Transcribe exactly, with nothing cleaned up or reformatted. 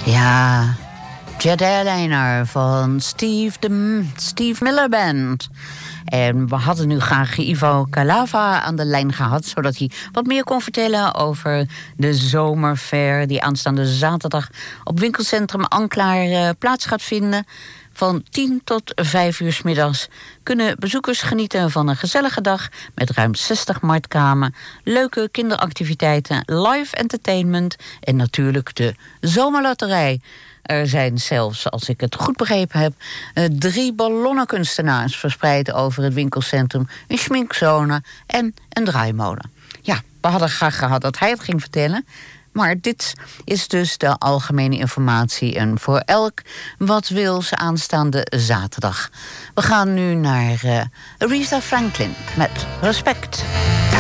Ja, Jet Airliner van Steve, de Steve Miller Band. En we hadden nu graag Ivo Calava aan de lijn gehad, zodat hij wat meer kon vertellen over de zomerfair die aanstaande zaterdag op winkelcentrum Anklaar uh, plaats gaat vinden. Van tien tot vijf uur 's middags kunnen bezoekers genieten van een gezellige dag met ruim zestig marktkramen, leuke kinderactiviteiten, live entertainment en natuurlijk de zomerlotterij. Er zijn zelfs, als ik het goed begrepen heb, drie ballonnenkunstenaars verspreid over het winkelcentrum, een schminkzone en een draaimolen. Ja, we hadden graag gehad dat hij het ging vertellen. Maar dit is dus de algemene informatie en voor elk wat wil ze aanstaande zaterdag. We gaan nu naar uh, Aretha Franklin met Respect.